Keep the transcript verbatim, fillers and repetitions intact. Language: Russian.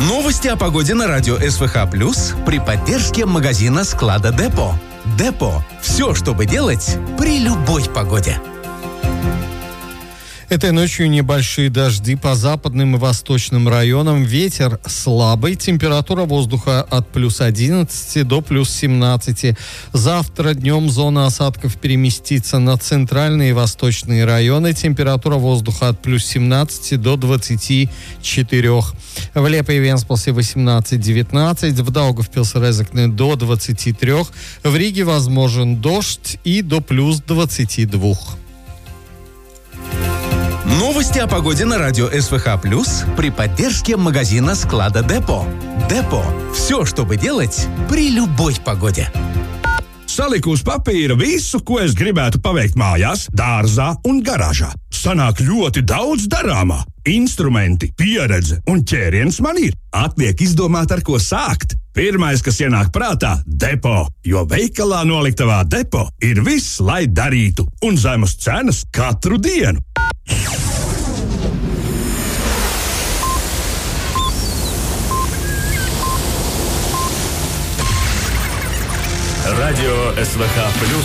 Новости о погоде на радио СВХ Плюс при поддержке магазина склада Депо. Депо. Все, чтобы делать при любой погоде. Этой ночью небольшие дожди по западным и восточным районам. Ветер слабый. Температура воздуха от плюс одиннадцати до плюс семнадцати. Завтра днем зона осадков переместится на центральные и восточные районы. Температура воздуха от плюс семнадцати до двадцати четырёх. В Лепе и Венспилсе восемнадцать-девятнадцать. В Даугавпилсе-Резекне до двадцати трёх. В Риге возможен дождь и до плюс двадцати двух. Новости о погоде на радио СВХ Плюс при поддержке магазина склада Депо. Депо. Все, чтобы делать при любой погоде. Saliku uz papīra visu, ko es gribētu paveikt mājās, dārzā un garāžā. Sanāk ļoti daudz darāmā. Instrumenti, pieredze un ķēriens man ir. Atliek izdomāt, ar ko sākt. Pirmais, kas ienāk prātā, Depo, jo veikalā noliktavā Depo ir viss, lai darītu, un zemas cenas katru dienu. Радио СВХ Плюс.